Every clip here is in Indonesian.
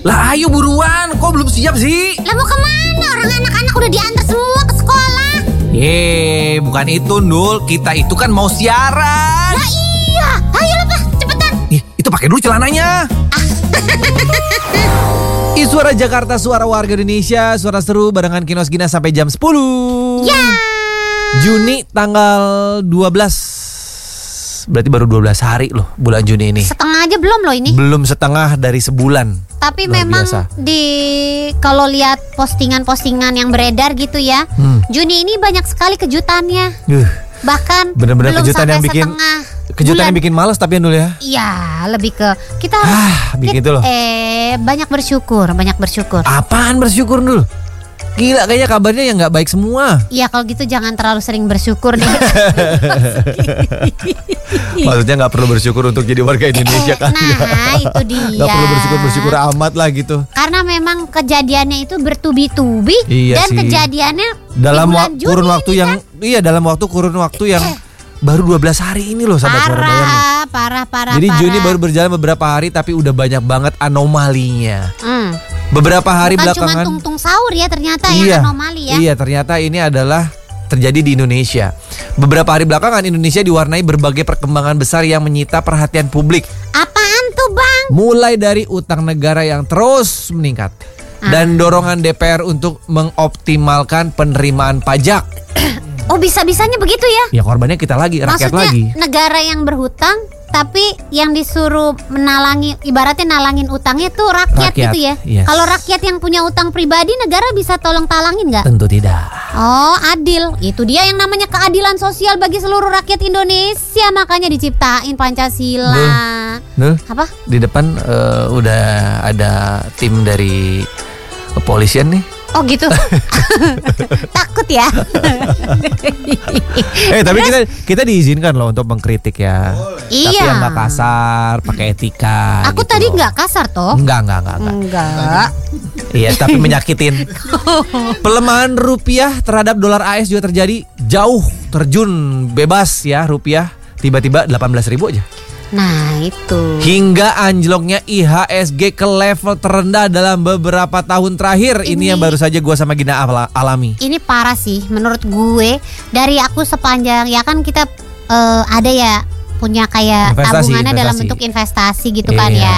Lah ayo buruan, kok belum siap sih? Lah mau kemana? Orang anak-anak udah diantar semua ke sekolah. Bukan itu Nul, kita itu kan mau siaran. Lah iya, ayo Pak, cepetan. Itu pakai dulu celananya. Suara Jakarta, suara warga Indonesia, suara seru barengan Kinos Gina sampai jam 10. Ya. Juni tanggal 12. Berarti baru 12 hari loh bulan Juni ini. Setengah aja belum loh ini. Belum setengah dari sebulan. Tapi Luar memang biasa. kalau lihat postingan-postingan yang beredar gitu ya, Juni ini banyak sekali kejutannya. Bahkan bener-bener belum kejutan sampai yang bikin setengah kejutan bulan. yang bikin malas tapi Nul ya. Iya, lebih ke kita bikin itu loh. Banyak bersyukur. Apaan bersyukur Nul? Gila, kayaknya kabarnya yang nggak baik semua. Iya, kalau gitu jangan terlalu sering bersyukur nih. Maksudnya nggak perlu bersyukur untuk jadi warga Indonesia kan? Nah, itu dia. Nggak perlu bersyukur amat lah gitu. Karena memang kejadiannya itu bertubi-tubi. Iya dan sih. kejadiannya Dalam di bulan Juni kurun waktu ini yang kan? dalam kurun waktu yang baru 12 hari ini loh sahabat suara bayangin. Parah. Jadi Juni baru berjalan beberapa hari tapi udah banyak banget anomalinya. Beberapa hari Bukan belakangan. cuma tungtung sahur ya ternyata yang anomali ya. Iya, ternyata ini adalah terjadi di Indonesia. Beberapa hari belakangan Indonesia diwarnai berbagai perkembangan besar yang menyita perhatian publik. Apaan tuh Bang? Mulai dari utang negara yang terus meningkat dan dorongan DPR untuk mengoptimalkan penerimaan pajak. Oh, bisa-bisanya begitu ya? Ya korbannya kita lagi, rakyat Maksudnya lagi. negara yang berhutang tapi yang disuruh ibaratnya nalangin utangnya tuh rakyat gitu ya. Yes. Kalau rakyat yang punya utang pribadi, negara bisa tolong talangin nggak? Tentu tidak. Oh, adil. Itu dia yang namanya keadilan sosial bagi seluruh rakyat Indonesia. Makanya diciptain Pancasila. Nul, Apa? di depan udah ada tim dari kepolisian nih. Oh gitu. Takut ya. Tapi kita diizinkan loh untuk mengkritik ya. Iya. Tapi yang nggak kasar, pakai etika. Aku gitu tadi loh. nggak kasar toh? Enggak. Iya, tapi menyakitin. Pelemahan rupiah terhadap dolar AS juga terjadi. Jauh terjun bebas ya rupiah. Tiba-tiba 18.000 aja. Nah itu. Hingga anjloknya IHSG ke level terendah dalam beberapa tahun terakhir. Ini yang baru saja gue sama Gina alami. Ini parah sih menurut gue. Dari aku sepanjang ya kan kita ada ya punya kayak tabungannya dalam bentuk investasi gitu kan ya.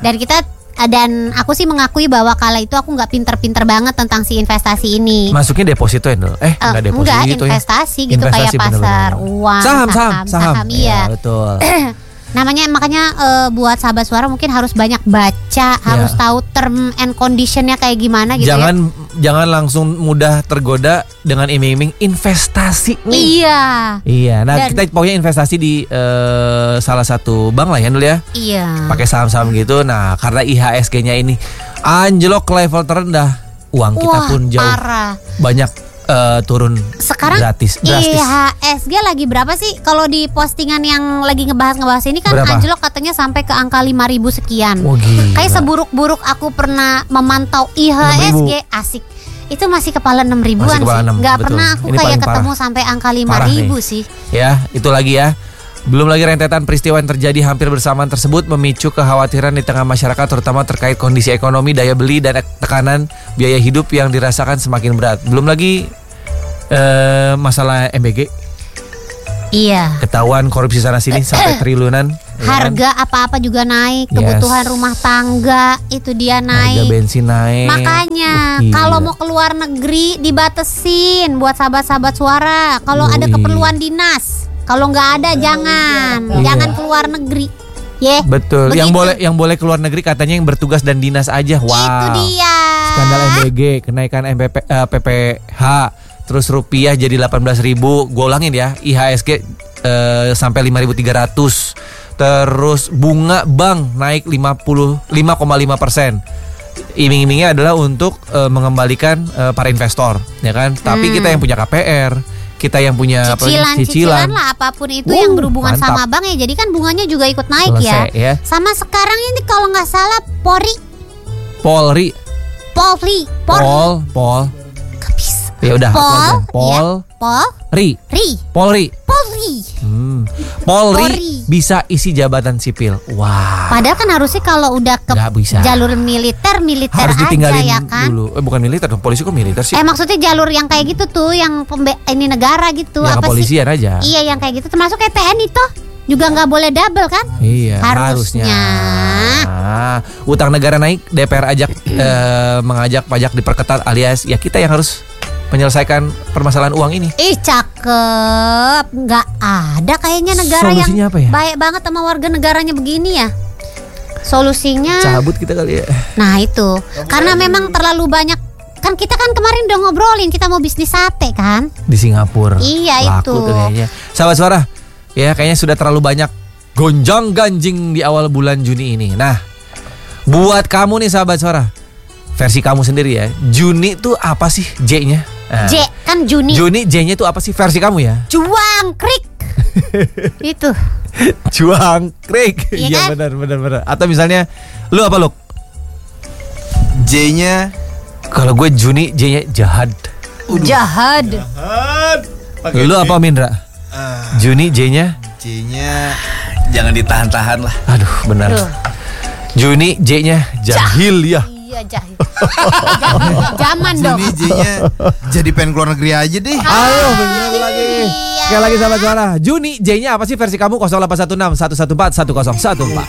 Dan aku sih mengakui bahwa kala itu aku nggak pinter-pinter banget tentang si investasi ini. Masuknya deposito ya Nul? Enggak deposito enggak, gitu investasi ya. gitu kayak pasar uang, saham. Iya, betul. Namanya makanya buat sahabat suara mungkin harus banyak baca, harus tahu term and conditionnya kayak gimana gitu. Jangan langsung mudah tergoda dengan iming-iming investasi nih. Iya. Nah, kita pokoknya investasi di salah satu bank lah ya Nul ya. Iya. Pakai saham-saham gitu. Nah, karena IHSG-nya ini anjlok ke level terendah, uang kita pun jauh banyak turun sekarang drastis. IHSG lagi berapa sih? Kalau di postingan yang lagi ngebahas ini kan berapa? anjlok katanya sampai ke angka 5.000 sekian. Kayak seburuk-buruk aku pernah memantau IHSG 6.000. Asik. Itu masih kepala 6.000-an sih. Gak pernah aku ini kayak ketemu parah. sampai angka 5.000 sih. Ya, itu lagi ya. Belum lagi rentetan peristiwa yang terjadi hampir bersamaan tersebut memicu kekhawatiran di tengah masyarakat terutama terkait kondisi ekonomi, daya beli dan tekanan biaya hidup yang dirasakan semakin berat. Belum lagi masalah MBG. Iya. Ketahuan korupsi sana sini sampai triliunan. Harga apa-apa juga naik, kebutuhan rumah tangga itu dia naik. Harga bensin naik. Makanya kalau mau keluar negeri dibatesin buat sahabat-sahabat suara. Kalau ada keperluan dinas, kalau nggak ada jangan keluar negeri. Betul. Begitu. Yang boleh keluar negeri katanya yang bertugas dan dinas aja. Wow. Itu dia. Skandal MBG, kenaikan PPH. Terus rupiah jadi 18.000. Gue ulangin ya, IHSG sampai 5.300. Terus bunga bank naik 5,5%. Iming-imingnya adalah untuk mengembalikan para investor, ya kan? Tapi kita yang punya KPR, kita yang punya cicilan lah apapun itu yang berhubungan sama bank ya. Jadi kan bunganya juga ikut naik. Selesai, ya. Sama sekarang ini kalau nggak salah Polri. Ya udah, Pol Polri. Polri Polri. bisa isi jabatan sipil. Wah. Padahal kan harusnya kalau udah ke Nggak bisa. jalur militer Harus aja ditinggalin ya kan. dulu. Bukan militer dong, polisi kok militer sih? Maksudnya jalur yang kayak gitu tuh, yang ini negara gitu. Yang apa kepolisian sih? aja. Iya, yang kayak gitu. Termasuk kayak TNI toh juga nggak boleh double kan? Iya, Harusnya. Utang negara naik, DPR mengajak pajak diperketat, alias ya kita yang harus menyelesaikan permasalahan uang ini. Cakep. Nggak ada kayaknya negara Solusinya yang apa ya? baik banget sama warga negaranya begini ya. Solusinya Cabut kita kali ya. Nah itu, karena memang terlalu banyak. Kan kita kan kemarin udah ngobrolin kita mau bisnis sate kan. Di Singapura. Iya, laku itu. tuh kayaknya. Sahabat Suara, ya kayaknya sudah terlalu banyak gonjang ganjing di awal bulan Juni ini. Nah, buat kamu nih sahabat Suara, versi kamu sendiri ya. Juni tuh apa sih J-nya? Nah, J kan Juni. Juni J-nya tuh apa sih versi kamu ya? Juangkrik. Itu. Juangkrik. Iya Iya kan? benar. Atau misalnya lu apa lu? J-nya Kalau gue Juni J-nya Jahad. Jahad. Lu apa Mindra? Juni J-nya? J-nya jangan ditahan-tahan lah. Aduh benar. Aduh. Juni J-nya Jahil ya. Iya jahil. Zaman dong. Juni J-nya jadi pengen keluar negeri aja deh. Ayo bener lagi. Iya. Sekali lagi sahabat Suara. Juni J-nya apa sih versi kamu? 0816 114 1014.